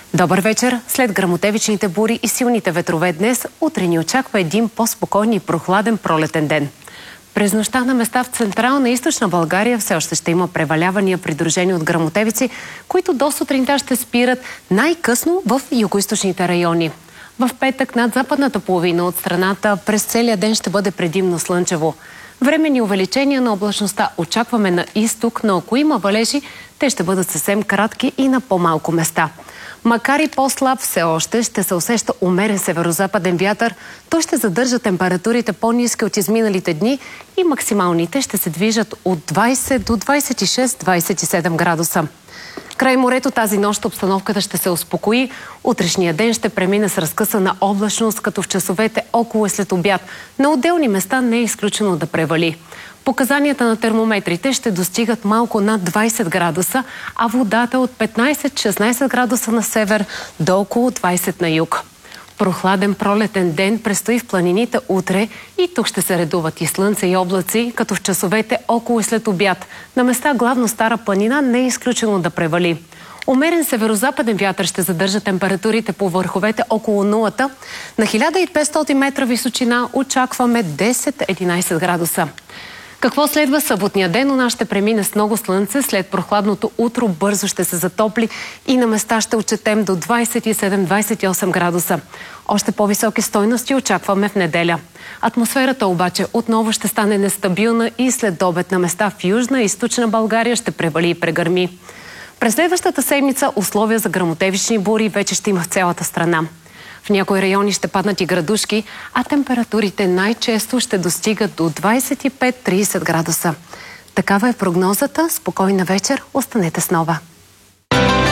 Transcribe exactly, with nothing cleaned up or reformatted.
Добър вечер! След гръмотевичните бури и силните ветрове днес, утре ни очаква един по-спокоен и прохладен пролетен ден. През нощта на места в централна и източна България все още ще има превалявания, придружени от гръмотевици, които до сутринта ще спират най-късно в югоизточните райони. В петък над западната половина от страната през целия ден ще бъде предимно слънчево. Временни увеличения на облачността очакваме на изток, но ако има валежи, те ще бъдат съвсем кратки и на по-малко места. Макар и по-слаб, все още ще се усеща умерен северозападен вятър. Той ще задържа температурите по-ниски от изминалите дни и максималните ще се движат от двайсет до двайсет и шест до двайсет и седем градуса. Край морето тази нощ обстановката ще се успокои. Утрешния ден ще премине с разкъсана облачност, като в часовете около и след обяд. На отделни места не е изключено да превали. Показанията на термометрите ще достигат малко над двайсет градуса, а водата от петнайсет до шестнайсет градуса на север до около двайсет на юг. Прохладен пролетен ден предстои в планините утре и тук ще се редуват и слънце и облаци, като в часовете около и след обяд. На места главно Стара планина не е изключено да превали. Умерен северозападен вятър ще задържа температурите по върховете около нулата. На хиляда и петстотин метра височина очакваме десет до единайсет градуса. Какво следва съботния ден? У нас ще премине с много слънце. След прохладното утро бързо ще се затопли и на места ще отчетем до двайсет и седем до двайсет и осем градуса. Още по-високи стойности очакваме в неделя. Атмосферата обаче отново ще стане нестабилна и след обед на места в Южна и Източна България ще превали и прегърми. През следващата седмица условия за гръмотевични бури вече ще има в цялата страна. В някои райони ще паднат и градушки, а температурите най-често ще достигат до двайсет и пет до трийсет градуса. Такава е прогнозата. Спокойна вечер. Останете с Нова.